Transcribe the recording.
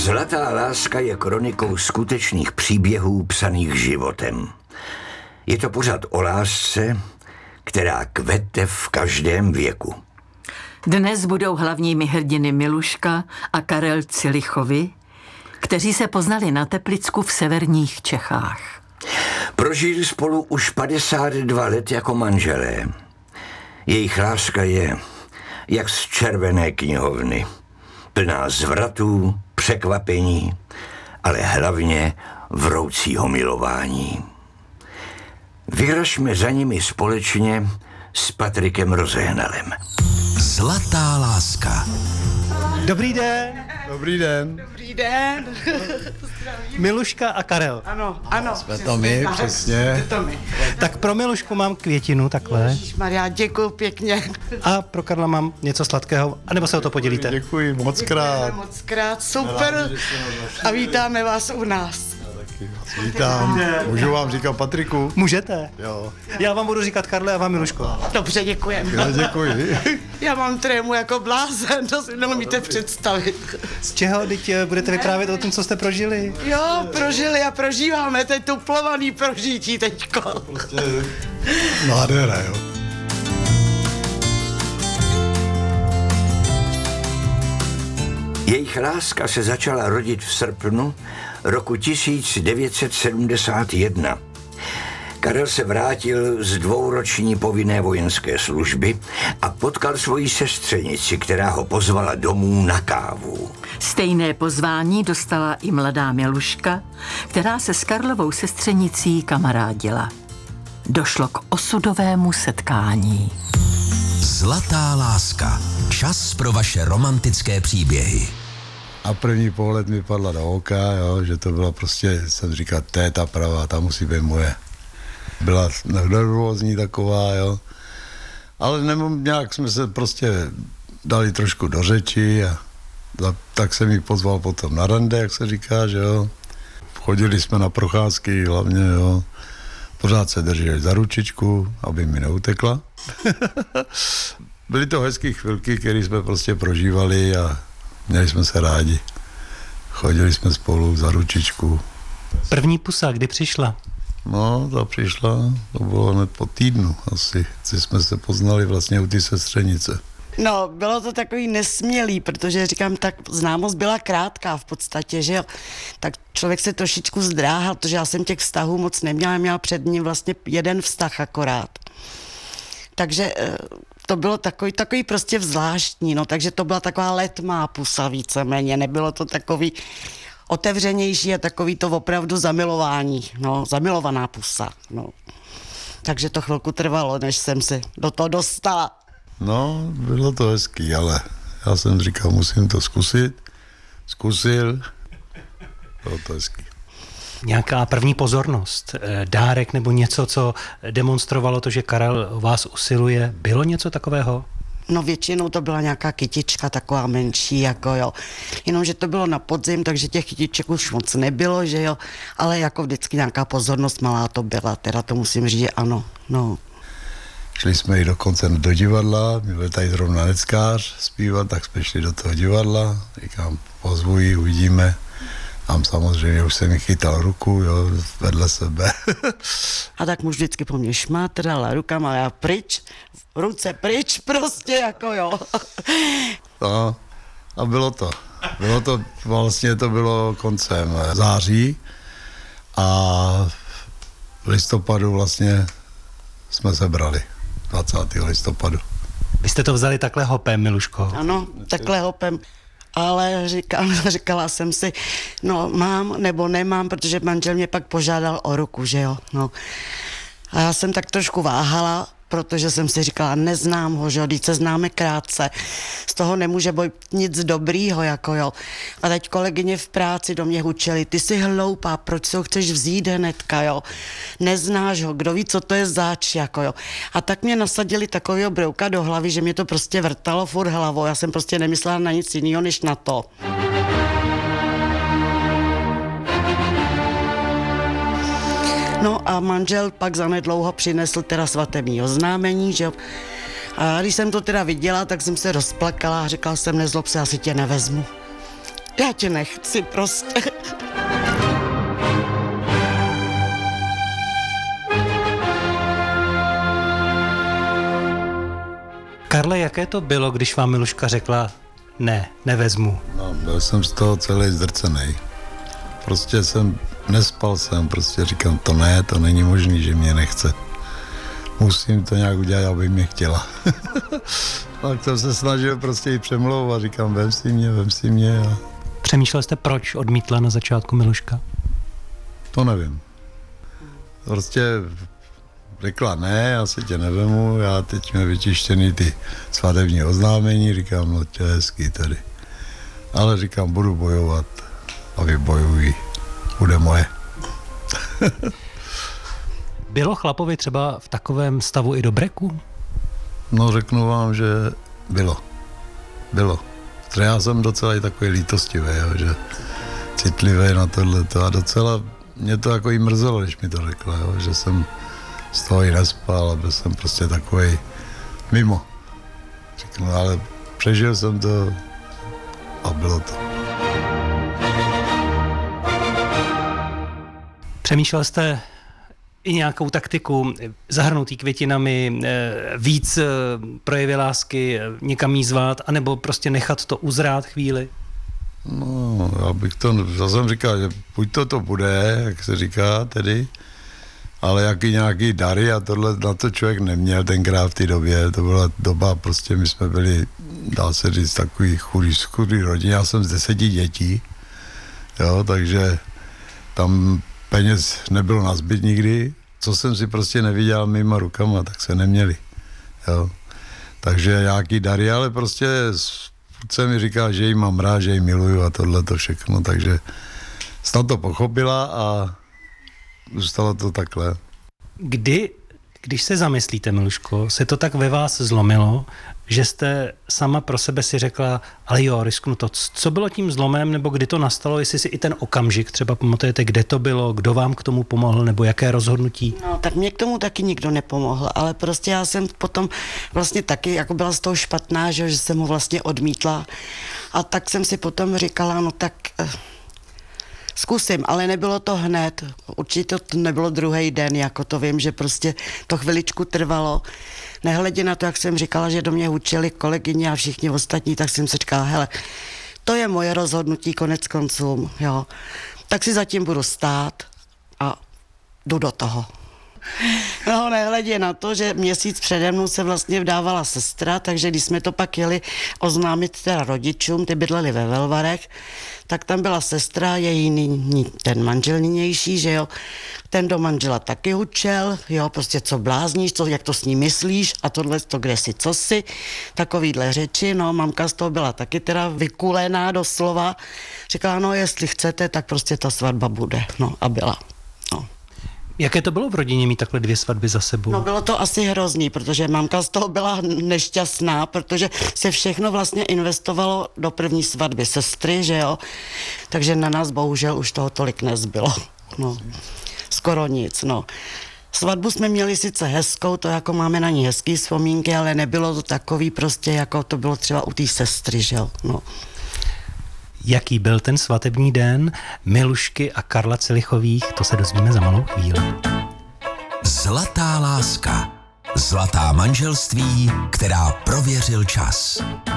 Zlatá láska je kronikou skutečných příběhů psaných životem. Je to pořad o lásce, která kvete v každém věku. Dnes budou hlavními hrdiny Miluška a Karel Cilichovi, kteří se poznali na Teplicku v severních Čechách. Prožili spolu už 52 let jako manželé. Jejich láska je jak z červené knihovny, plná zvratů, překvapení, ale hlavně vroucího milování. Vyražme za nimi společně s Patrikem Rozehnalem. Zlatá láska. Dobrý den. Dobrý den. Dobrý den. Miluška a Karel. Ano. Jsme to my, přesně. To my. Tak pro Milušku mám květinu, takhle. Maria, děkuju pěkně. A pro Karla mám něco sladkého, anebo se o to podělíte. Děkuji moc krát. Moc krát, super. A vítáme vás u nás. Vítám. Můžu vám říkat Patriku? Můžete. Jo. Já vám budu říkat Karle a vám Miluško. Dobře, děkujeme. Já děkuji. Já mám trému jako blázen, to si neumíte představit. Z čeho teď budete vyprávět o tom, co jste prožili? Jo, prožili a prožíváme teď tuplovaný prožití teďko. Nádhera, jo. Jejich láska se začala rodit v srpnu roku 1971. Karel se vrátil z dvouroční povinné vojenské služby a potkal svoji sestřenici, která ho pozvala domů na kávu. Stejné pozvání dostala i mladá Miluška, která se s Karlovou sestřenicí kamarádila. Došlo k osudovému setkání. Zlatá láska. Čas pro vaše romantické příběhy. A první pohled mi padla do oka, jo, že to byla prostě, jsem říkal, to je ta pravá, ta musí být moje. Byla nervózní taková, jo. Ale nějak jsme se prostě dali trošku do řeči a tak jsem ji pozval potom na rande, jak se říká, že jo. Chodili jsme na procházky hlavně, jo. Pořád se drželi za ručičku, aby mi neutekla. Byly to hezké chvilky, které jsme prostě prožívali a měli jsme se rádi. Chodili jsme spolu za ručičku. První pusa, kdy přišla? No, ta přišla, to bylo hned po týdnu asi, co jsme se poznali vlastně u té sestřenice. No, bylo to takový nesmělý, protože říkám, tak známost byla krátká v podstatě, že jo. Tak člověk se trošičku zdráhal, protože já jsem těch vztahů moc neměla, měla před ním vlastně jeden vztah akorát. Takže to bylo takový prostě zvláštní, no, takže to byla taková letmá pusa víceméně, nebylo to takový otevřenější a takový to opravdu zamilování, no, zamilovaná pusa, no. Takže to chvilku trvalo, než jsem se do toho dostala. No, bylo to hezký, ale já jsem říkal, musím to zkusit. Zkusil. Bylo to hezký. Nějaká první pozornost, dárek nebo něco, co demonstrovalo to, že Karel vás usiluje. Bylo něco takového? No většinou to byla nějaká kytička, taková menší, jako jo. Jenomže to bylo na podzim, takže těch kytiček už moc nebylo, že jo. Ale jako vždycky nějaká pozornost malá to byla, teda to musím říct, že ano, no. Šli jsme i dokonce do divadla, byl tady zrovna neckář zpívat, tak jsme šli do toho divadla, říkám, pozvu ji, uvidíme. Tam samozřejmě už jsem mi chytal ruku, jo, vedle sebe. A tak muž vždycky po mně šmátrala rukama a já pryč, ruce pryč prostě, jako jo. No, a bylo to vlastně to bylo koncem září a v listopadu vlastně jsme se brali, 20. listopadu. Vy jste to vzali takhle hopem, Miluško? Ano, takhle hopem. Ale říkala jsem si, no mám nebo nemám, protože manžel mě pak požádal o ruku, že jo. No. A já jsem tak trošku váhala, protože jsem si říkala, neznám ho, že jo, teď se známe krátce, z toho nemůže být nic dobrýho, jako jo. A teď kolegyně v práci do mě hučeli, ty jsi hloupá, proč se ho chceš vzít hnedka, jo, neznáš ho, kdo ví, co to je zač, jako jo. A tak mě nasadili takovýho brouka do hlavy, že mě to prostě vrtalo furt hlavou, já jsem prostě nemyslela na nic jiného, než na to. No a manžel pak zanedlouho přinesl teda svatební oznámení, že jo. A když jsem to teda viděla, tak jsem se rozplakala a řekla jsem, nezlob se, asi tě nevezmu. Já tě nechci prostě. Karle, jaké to bylo, když vám Miluška řekla ne, nevezmu? No, byl jsem z toho celý zdrcený. Prostě nespal jsem, prostě říkám, to není možný, že mě nechce. Musím to nějak udělat, aby mě chtěla. Tak jsem se snažil prostě jí přemlouvat, říkám, vem si mě. A... Přemýšlel jste, proč odmítla na začátku Miluška? To nevím. Prostě řekla ne, já si tě nevemu, já teď mě vytištěný ty svatební oznámení, říkám, no to je hezký tady. Ale říkám, budu bojovat a vybojuji, bude moje. Bylo chlapovi třeba v takovém stavu i do breku? No řeknu vám, že bylo. Protože já jsem docela i takový lítostivý, jo, že citlivý na tohleto a docela mě to jako i mrzelo, když mi to řekla, jo, že jsem z toho i nespal a byl jsem prostě takový mimo. Řeknu, ale přežil jsem to a bylo to. Přemýšlel jste i nějakou taktiku, zahrnutý květinami, víc projevy lásky, někam jí zvát, anebo prostě nechat to uzrát chvíli? No, já jsem říkal, že buď to bude, jak se říká tedy, ale jaký nějaký dary a tohle na to člověk neměl tenkrát v té době. To byla doba, prostě my jsme byli, dá se říct, takový chudý rodině. Já jsem z 10 dětí, jo, takže tam peněz nebylo na zbyt nikdy. Co jsem si prostě neviděl mýma rukama, tak se neměli, jo. Takže nějaký dary, ale prostě se mi říká, že jí mám rád, že jí miluju a tohle to všechno, takže snad to pochopila a zůstalo to takhle. Když se zamyslíte, Miluško, se to tak ve vás zlomilo, že jste sama pro sebe si řekla, ale jo, risknu to. Co bylo tím zlomem, nebo kdy to nastalo, jestli si i ten okamžik třeba pamatujete, kde to bylo, kdo vám k tomu pomohl, nebo jaké rozhodnutí? No, tak mě k tomu taky nikdo nepomohl, ale prostě já jsem potom vlastně taky jako byla z toho špatná, že jsem ho vlastně odmítla a tak jsem si potom říkala, no tak zkusím, ale nebylo to hned, určitě to nebylo druhý den, jako to vím, že prostě to chviličku trvalo. Nehledě na to, jak jsem říkala, že do mě hučeli kolegyně a všichni ostatní, tak jsem si říkala, hele, to je moje rozhodnutí konec konců, jo. Tak si zatím budu stát a jdu do toho. No, nehledě na to, že měsíc přede mnou se vlastně vdávala sestra, takže když jsme to pak jeli oznámit teda rodičům, ty bydleli ve Velvarech, tak tam byla sestra, její ten manžel nynější, že jo, ten do manžela taky hučel, jo, prostě co blázníš, jak to s ní myslíš a tohle to kde si, co si, takovýhle řeči, no, mamka z toho byla taky teda vykulená doslova, říkala, no, jestli chcete, tak prostě ta svatba bude, no, a byla, no. Jaké to bylo v rodině mít takhle 2 svatby za sebou? No bylo to asi hrozný, protože mamka z toho byla nešťastná, protože se všechno vlastně investovalo do první svatby sestry, že jo, takže na nás bohužel už toho tolik nezbylo, no, skoro nic, no. Svatbu jsme měli sice hezkou, to jako máme na ní hezký vzpomínky, ale nebylo to takový prostě, jako to bylo třeba u té sestry, že jo, no. Jaký byl ten svatební den Milušky a Karla Celichových, to se dozvíme za malou chvíli. Zlatá láska. Zlatá manželství, která prověřil čas.